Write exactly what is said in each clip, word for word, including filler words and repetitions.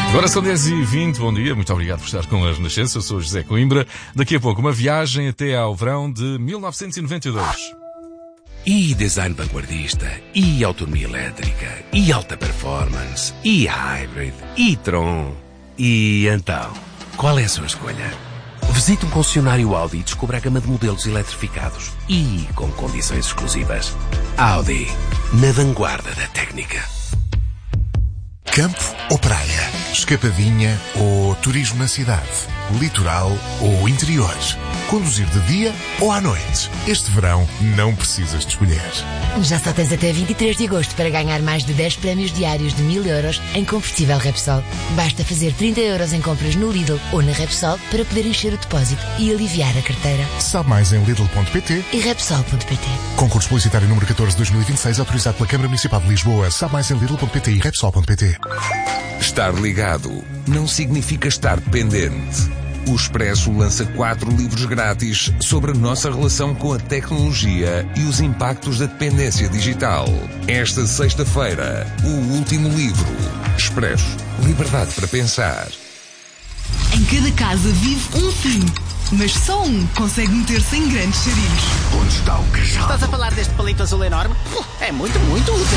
Agora são dez e vinte, bom dia, muito obrigado por estar com a Renascença, eu sou José Coimbra. Daqui a pouco uma viagem até ao verão de mil novecentos e noventa e dois. E design vanguardista, e autonomia elétrica, e alta performance, e hybrid, e Tron. E então, qual é a sua escolha? Visite um concessionário Audi e descubra a gama de modelos eletrificados e com condições exclusivas. Audi, na vanguarda da técnica. Campo ou praia? Escapadinha ou turismo na cidade? Litoral ou interior? Conduzir de dia ou à noite? Este verão não precisas de escolher. Já só tens até vinte e três de agosto para ganhar mais de dez prémios diários de mil euros em combustível Repsol. Basta fazer trinta euros em compras no Lidl ou na Repsol para poder encher o depósito e aliviar a carteira. Sabe mais em lidl ponto pt e repsol ponto pt. Concurso publicitário número catorze de dois mil e vinte e seis, autorizado pela Câmara Municipal de Lisboa. Sabe mais em lidl ponto pt e repsol ponto pt. Estar ligado não significa estar dependente. O Expresso lança quatro livros grátis sobre a nossa relação com a tecnologia e os impactos da dependência digital. Esta sexta-feira, o último livro. Expresso. Liberdade para pensar. Em cada casa vive um fim, mas só um consegue meter-se em grandes sarilhos. Onde está o cajado? Estás a falar deste palito azul enorme? É muito, muito útil.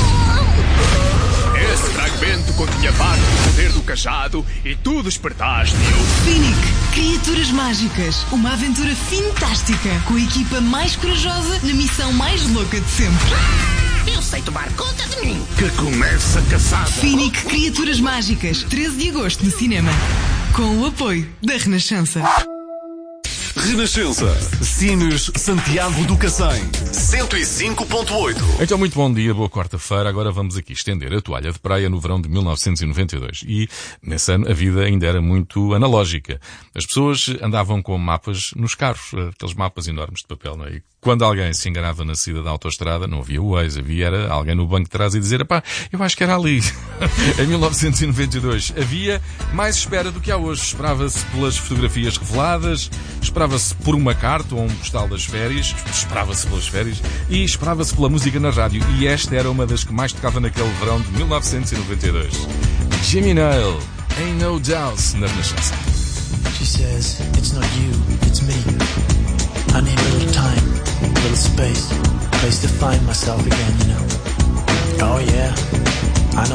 Esse fragmento continha parte do poder do cajado e tu despertaste-o. Finic, Criaturas Mágicas. Uma aventura fantástica com a equipa mais corajosa na missão mais louca de sempre. Eu sei tomar conta de mim. Que começa a caçada. Finic, Criaturas Mágicas. treze de agosto no cinema. Com o apoio da Renascença. Renascença. Cines Santiago do Cacém. cento e cinco ponto oito. Então, muito bom dia, boa quarta-feira. Agora vamos aqui estender a toalha de praia no verão de mil novecentos e noventa e dois. E, nesse ano, a vida ainda era muito analógica. As pessoas andavam com mapas nos carros, aqueles mapas enormes de papel, não é? E quando alguém se enganava na saída da autoestrada, não havia o Waze, havia era alguém no banco de trás e dizer, pá, eu acho que era ali. Em mil novecentos e noventa e dois havia mais espera do que há hoje. Esperava-se pelas fotografias reveladas, esperava-se por uma carta ou um postal das férias, esperava-se pelas férias e esperava-se pela música na rádio. E esta era uma das que mais tocava naquele verão de mil novecentos e noventa e dois. Jimmy Nail, Ain't No Doubt, na Renascença. She says, it's not you, it's me. I need a little time, a little space, a place to find myself again, you know. Oh yeah.